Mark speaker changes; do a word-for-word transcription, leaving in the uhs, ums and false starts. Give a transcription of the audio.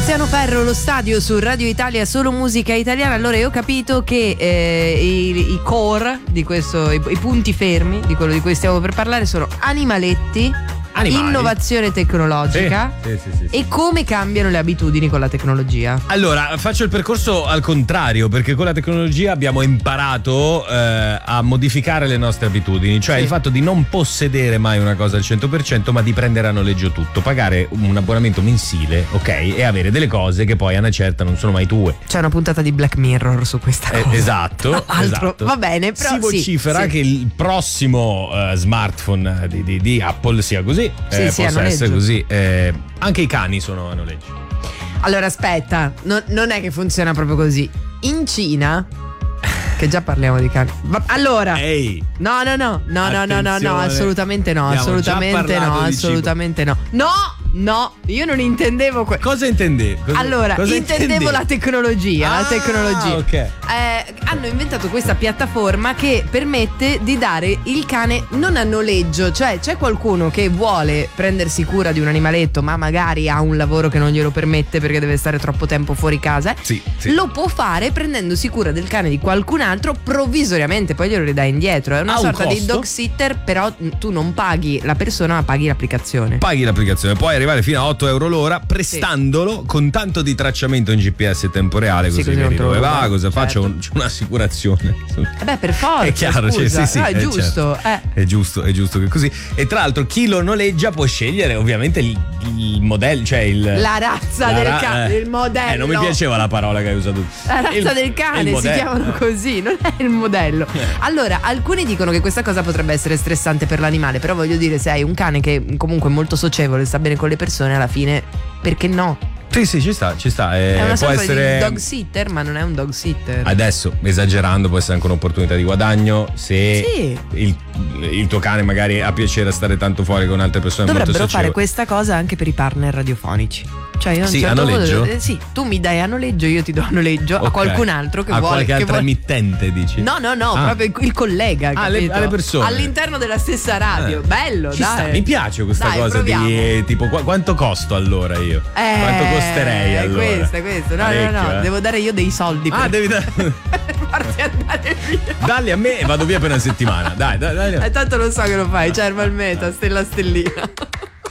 Speaker 1: Tiziano Ferro, Lo Stadio su Radio Italia, solo musica italiana. Allora io ho capito che eh, i, i core di questo, i, i punti fermi di quello di cui stiamo per parlare sono animaletti,
Speaker 2: Animali.
Speaker 1: innovazione tecnologica
Speaker 2: sì, sì, sì, sì,
Speaker 1: e come cambiano le abitudini con la tecnologia.
Speaker 2: Allora, faccio il percorso al contrario, perché con la tecnologia abbiamo imparato eh, a modificare le nostre abitudini, cioè
Speaker 1: Sì.
Speaker 2: il fatto di non possedere mai una cosa al cento per cento, ma di prendere a noleggio tutto, pagare un abbonamento mensile, ok, e avere delle cose che poi a una certa non sono mai tue.
Speaker 1: C'è una puntata di Black Mirror su questa
Speaker 2: Eh,
Speaker 1: cosa.
Speaker 2: esatto,
Speaker 1: Altro,
Speaker 2: esatto.
Speaker 1: va bene, però
Speaker 2: si vocifera
Speaker 1: sì, sì.
Speaker 2: che il prossimo eh, smartphone di, di, di Apple sia così,
Speaker 1: Sì,
Speaker 2: eh,
Speaker 1: sì, a
Speaker 2: possa
Speaker 1: noleggio.
Speaker 2: essere così. Eh, anche i cani sono a noleggio.
Speaker 1: Allora aspetta, no- non è che funziona proprio così. In Cina, che già parliamo di cani. Va- allora,
Speaker 2: Ehi,
Speaker 1: no, no, no, no, no, no, no, no,
Speaker 2: attenzione.
Speaker 1: assolutamente no,
Speaker 2: Abbiamo
Speaker 1: assolutamente
Speaker 2: già
Speaker 1: no,
Speaker 2: parlato di
Speaker 1: assolutamente no. No, no, io non intendevo que-
Speaker 2: cosa intendevi? Cosa-
Speaker 1: Allora,
Speaker 2: cosa
Speaker 1: intendevo
Speaker 2: intendevi?
Speaker 1: la tecnologia,
Speaker 2: Ah,
Speaker 1: la tecnologia.
Speaker 2: ok.
Speaker 1: Eh, hanno inventato questa piattaforma che permette di dare il cane non a noleggio, cioè c'è qualcuno che vuole prendersi cura di un animaletto, ma magari ha un lavoro che non glielo permette perché deve stare troppo tempo fuori casa.
Speaker 2: Sì, sì.
Speaker 1: Lo può fare prendendosi cura del cane di qualcun altro provvisoriamente, poi glielo ridai indietro. È una
Speaker 2: Ha un
Speaker 1: sorta di
Speaker 2: costo?
Speaker 1: dog sitter, però tu non paghi la persona, ma paghi l'applicazione.
Speaker 2: Paghi l'applicazione, puoi arrivare fino a otto euro l'ora prestandolo con tanto di tracciamento in G P S in tempo reale,
Speaker 1: Sì,
Speaker 2: così,
Speaker 1: così non
Speaker 2: vedi
Speaker 1: te lo
Speaker 2: dove va,
Speaker 1: rubano,
Speaker 2: cosa
Speaker 1: certo.
Speaker 2: faccio, c'è un'assicurazione.
Speaker 1: Eh beh, per forza.
Speaker 2: È chiaro, cioè,
Speaker 1: scusa.
Speaker 2: sì, sì,
Speaker 1: No, è
Speaker 2: eh,
Speaker 1: giusto.
Speaker 2: certo.
Speaker 1: eh.
Speaker 2: È giusto, è giusto che così. E tra l'altro chi lo noleggia può scegliere ovviamente il, il modello, cioè il
Speaker 1: La razza
Speaker 2: la
Speaker 1: del
Speaker 2: ra-
Speaker 1: cane,
Speaker 2: eh.
Speaker 1: il modello.
Speaker 2: Eh, non mi piaceva la parola che hai usato tu.
Speaker 1: La razza
Speaker 2: Il-
Speaker 1: del
Speaker 2: il
Speaker 1: cane si
Speaker 2: modello.
Speaker 1: chiamano così, non è il modello. Allora, alcuni dicono che questa cosa potrebbe essere stressante per l'animale, però voglio dire, se hai un cane che comunque è molto socievole, sta bene con le persone, alla fine, perché no?
Speaker 2: Sì, sì, ci sta, ci sta. Eh,
Speaker 1: È una
Speaker 2: può
Speaker 1: sorta
Speaker 2: essere
Speaker 1: di dog sitter, ma non è un dog sitter.
Speaker 2: Adesso, esagerando, può essere anche un'opportunità di guadagno se
Speaker 1: Sì.
Speaker 2: il, il tuo cane magari ha piacere a stare tanto fuori con altre persone molto
Speaker 1: Dovrebbero fare
Speaker 2: socievoli.
Speaker 1: questa cosa anche per i partner radiofonici. Cioè io a un
Speaker 2: Sì,
Speaker 1: certo
Speaker 2: a noleggio?
Speaker 1: punto- eh, sì, tu mi dai a noleggio, io ti do a noleggio a
Speaker 2: Ok.
Speaker 1: qualcun altro che
Speaker 2: a
Speaker 1: vuole
Speaker 2: qualche
Speaker 1: che
Speaker 2: altra
Speaker 1: vuole-
Speaker 2: emittente, dici?
Speaker 1: No, no, no,
Speaker 2: Ah.
Speaker 1: proprio il, il collega,
Speaker 2: Ah, alle-
Speaker 1: capito?
Speaker 2: alle persone.
Speaker 1: All'interno della stessa radio.
Speaker 2: Eh.
Speaker 1: Bello,
Speaker 2: Ci
Speaker 1: dai.
Speaker 2: sta, mi piace questa
Speaker 1: Dai,
Speaker 2: cosa
Speaker 1: proviamo.
Speaker 2: di tipo qu- quanto costo allora io?
Speaker 1: Eh,
Speaker 2: quanto costerei allora?
Speaker 1: Questo, questo. No,
Speaker 2: Parecchio,
Speaker 1: no, no,
Speaker 2: eh.
Speaker 1: devo dare io dei soldi
Speaker 2: Ah,
Speaker 1: per,
Speaker 2: devi dare.
Speaker 1: per farti andare via.
Speaker 2: Dalli a me e vado via per una settimana. Dai, dai, dai.
Speaker 1: E tanto lo so che lo fai, Cerva il meta, stella stellina.